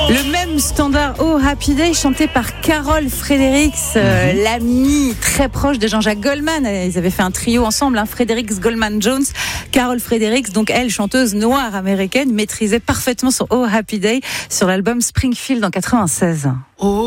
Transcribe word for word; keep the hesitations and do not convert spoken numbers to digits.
Le même standard Oh Happy Day chanté par Carol Fredericks, euh, mm-hmm. l'amie très proche de Jean-Jacques Goldman. Ils avaient fait un trio ensemble, hein, Fredericks, Goldman, Jones. Carol Fredericks, donc elle, chanteuse noire américaine, maîtrisait parfaitement son Oh Happy Day sur l'album Springfield en quatre-vingt-seize. Oh.